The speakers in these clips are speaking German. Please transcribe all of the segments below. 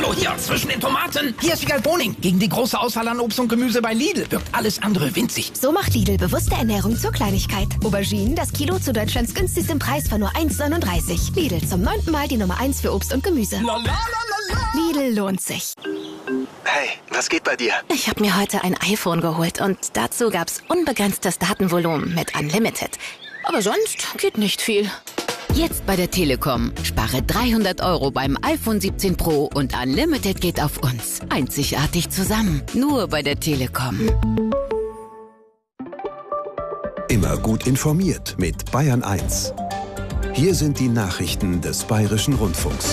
Hallo, hier, zwischen den Tomaten. Hier ist Wiegald Boning. Gegen die große Auswahl an Obst und Gemüse bei Lidl wirkt alles andere winzig. So macht Lidl bewusste Ernährung zur Kleinigkeit. Auberginen, das Kilo zu Deutschlands günstigstem Preis von nur 1,39. Lidl, zum 9. Mal die Nummer 1 für Obst und Gemüse. Lidl lohnt sich. Hey, was geht bei dir? Ich habe mir heute ein iPhone geholt und dazu gab's unbegrenztes Datenvolumen mit Unlimited. Aber sonst geht nicht viel. Jetzt bei der Telekom. Spare 300 € beim iPhone 17 Pro und Unlimited geht auf uns. Einzigartig zusammen. Nur bei der Telekom. Immer gut informiert mit Bayern 1. Hier sind die Nachrichten des Bayerischen Rundfunks.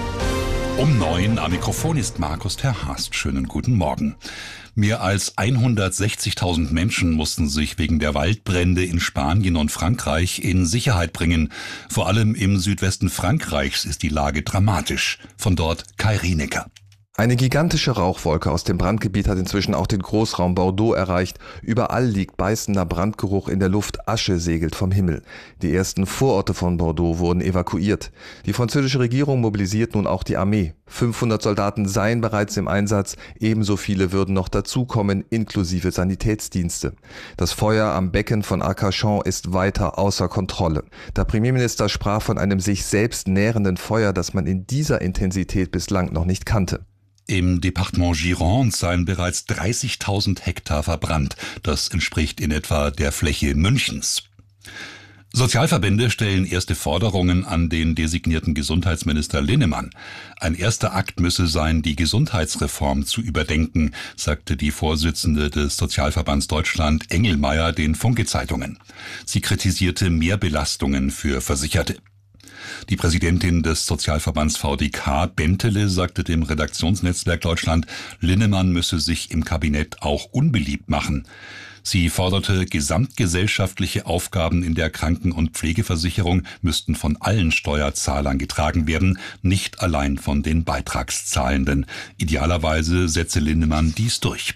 Um 9 am Mikrofon ist Markus Terhast. Schönen guten Morgen. Mehr als 160.000 Menschen mussten sich wegen der Waldbrände in Spanien und Frankreich in Sicherheit bringen. Vor allem im Südwesten Frankreichs ist die Lage dramatisch. Von dort Kai Rienecker. Eine gigantische Rauchwolke aus dem Brandgebiet hat inzwischen auch den Großraum Bordeaux erreicht. Überall liegt beißender Brandgeruch in der Luft, Asche segelt vom Himmel. Die ersten Vororte von Bordeaux wurden evakuiert. Die französische Regierung mobilisiert nun auch die Armee. 500 Soldaten seien bereits im Einsatz, ebenso viele würden noch dazukommen, inklusive Sanitätsdienste. Das Feuer am Becken von Arcachon ist weiter außer Kontrolle. Der Premierminister sprach von einem sich selbst nährenden Feuer, das man in dieser Intensität bislang noch nicht kannte. Im Departement Gironde seien bereits 30.000 Hektar verbrannt. Das entspricht in etwa der Fläche Münchens. Sozialverbände stellen erste Forderungen an den designierten Gesundheitsminister Linnemann. Ein erster Akt müsse sein, die Gesundheitsreform zu überdenken, sagte die Vorsitzende des Sozialverbands Deutschland Engelmeier den Funke-Zeitungen. Sie kritisierte Mehrbelastungen für Versicherte. Die Präsidentin des Sozialverbands VDK, Bentele, sagte dem Redaktionsnetzwerk Deutschland, Linnemann müsse sich im Kabinett auch unbeliebt machen. Sie forderte, gesamtgesellschaftliche Aufgaben in der Kranken- und Pflegeversicherung müssten von allen Steuerzahlern getragen werden, nicht allein von den Beitragszahlenden. Idealerweise setze Linnemann dies durch.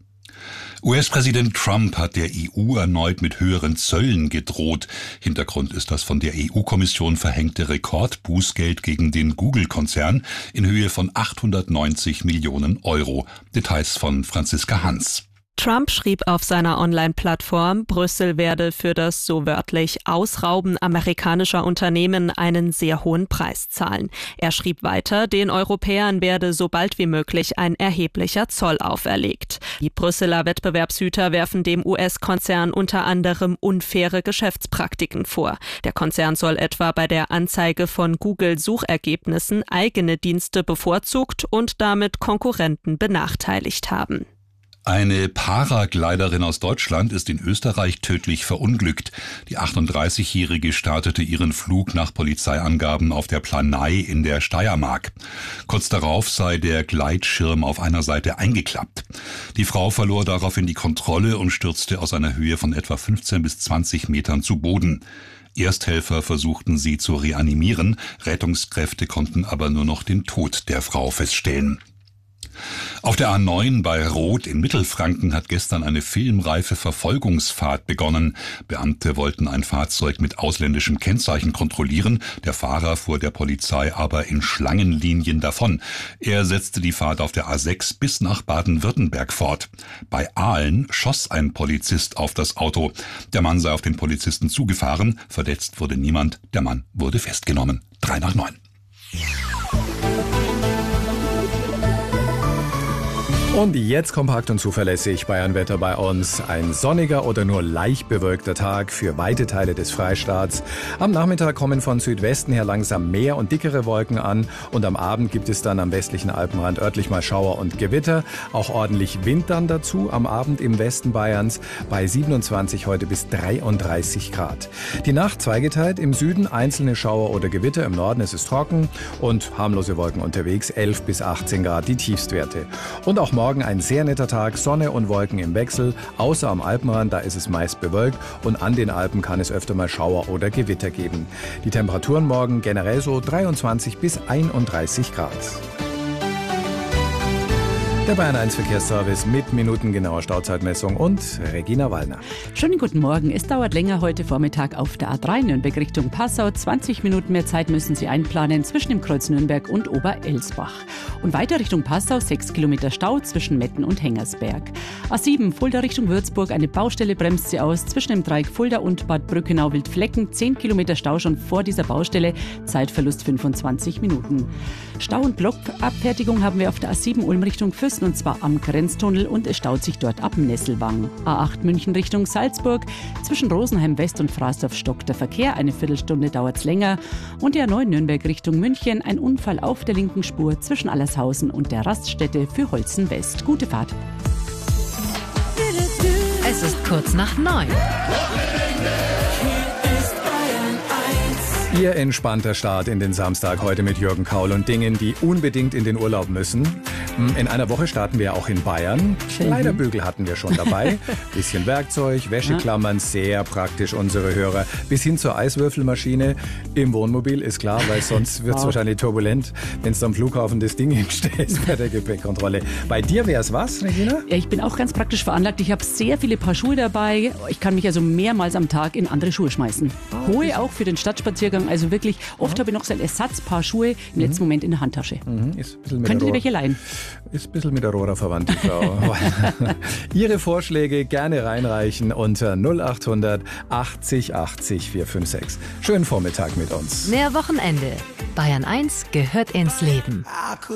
US-Präsident Trump hat der EU erneut mit höheren Zöllen gedroht. Hintergrund ist das von der EU-Kommission verhängte Rekordbußgeld gegen den Google-Konzern in Höhe von 890 Millionen €. Details von Franziska Hans. Trump schrieb auf seiner Online-Plattform, Brüssel werde für das so wörtlich Ausrauben amerikanischer Unternehmen einen sehr hohen Preis zahlen. Er schrieb weiter, den Europäern werde so bald wie möglich ein erheblicher Zoll auferlegt. Die Brüsseler Wettbewerbshüter werfen dem US-Konzern unter anderem unfaire Geschäftspraktiken vor. Der Konzern soll etwa bei der Anzeige von Google-Suchergebnissen eigene Dienste bevorzugt und damit Konkurrenten benachteiligt haben. Eine Paragliderin aus Deutschland ist in Österreich tödlich verunglückt. Die 38-Jährige startete ihren Flug nach Polizeiangaben auf der Planei in der Steiermark. Kurz darauf sei der Gleitschirm auf einer Seite eingeklappt. Die Frau verlor daraufhin die Kontrolle und stürzte aus einer Höhe von etwa 15 bis 20 Metern zu Boden. Ersthelfer versuchten sie zu reanimieren, Rettungskräfte konnten aber nur noch den Tod der Frau feststellen. Auf der A9 bei Roth in Mittelfranken hat gestern eine filmreife Verfolgungsfahrt begonnen. Beamte wollten ein Fahrzeug mit ausländischem Kennzeichen kontrollieren. Der Fahrer fuhr der Polizei aber in Schlangenlinien davon. Er setzte die Fahrt auf der A6 bis nach Baden-Württemberg fort. Bei Aalen schoss ein Polizist auf das Auto. Der Mann sei auf den Polizisten zugefahren. Verletzt wurde niemand. Der Mann wurde festgenommen. 8:03. Und jetzt kompakt und zuverlässig Bayernwetter bei uns. Ein sonniger oder nur leicht bewölkter Tag für weite Teile des Freistaats. Am Nachmittag kommen von Südwesten her langsam mehr und dickere Wolken an. Und am Abend gibt es dann am westlichen Alpenrand örtlich mal Schauer und Gewitter. Auch ordentlich Wind dann dazu am Abend im Westen Bayerns bei 27 heute bis 33 Grad. Die Nacht zweigeteilt, im Süden einzelne Schauer oder Gewitter, im Norden ist es trocken und harmlose Wolken unterwegs, 11 bis 18 Grad die Tiefstwerte. Und auch morgen ein sehr netter Tag, Sonne und Wolken im Wechsel, außer am Alpenrand, da ist es meist bewölkt und an den Alpen kann es öfter mal Schauer oder Gewitter geben. Die Temperaturen morgen generell so 23 bis 31 Grad. Der Bayern 1 Verkehrsservice mit minutengenauer Stauzeitmessung und Regina Wallner. Schönen guten Morgen. Es dauert länger heute Vormittag auf der A3 Nürnberg Richtung Passau. 20 Minuten mehr Zeit müssen Sie einplanen zwischen dem Kreuz Nürnberg und Oberelsbach. Und weiter Richtung Passau 6 Kilometer Stau zwischen Metten und Hengersberg. A7 Fulda Richtung Würzburg. Eine Baustelle bremst sie aus zwischen dem Dreieck Fulda und Bad Brückenau-Wildflecken. 10 Kilometer Stau schon vor dieser Baustelle. Zeitverlust 25 Minuten. Stau- und Blockabfertigung haben wir auf der A7 Ulm Richtung Füssen, und zwar am Grenztunnel, und es staut sich dort ab Nesselwang. A8 München Richtung Salzburg. Zwischen Rosenheim West und Fraßdorf stockt der Verkehr. Eine Viertelstunde dauert es länger. Und die A9 Nürnberg Richtung München. Ein Unfall auf der linken Spur zwischen Allershausen und der Raststätte für Holzen West. Gute Fahrt. Es ist kurz nach 9. Ihr entspannter Start in den Samstag heute mit Jürgen Kaul und Dingen, die unbedingt in den Urlaub müssen. In einer Woche starten wir auch in Bayern. Kleiderbügel hatten wir schon dabei. Bisschen Werkzeug, Wäscheklammern, sehr praktisch unsere Hörer. Bis hin zur Eiswürfelmaschine im Wohnmobil, ist klar, weil sonst wird es wahrscheinlich turbulent, wenn du am Flughafen das Ding hinstellst bei der Gepäckkontrolle. Bei dir wäre es was, Regina? Ja, ich bin auch ganz praktisch veranlagt. Ich habe sehr viele Paar Schuhe dabei. Ich kann mich also mehrmals am Tag in andere Schuhe schmeißen. Hohe auch für den Stadtspaziergang. Also wirklich, oft habe ich noch so ein Ersatzpaar Schuhe im letzten Moment in der Handtasche. Könnte ihr welche leihen? Ist ein bisschen mit der Rohrer verwandt, die Frau. Ihre Vorschläge gerne reinreichen unter 0800 80 80 456. Schönen Vormittag mit uns. Mehr Wochenende. Bayern 1 gehört ins Leben.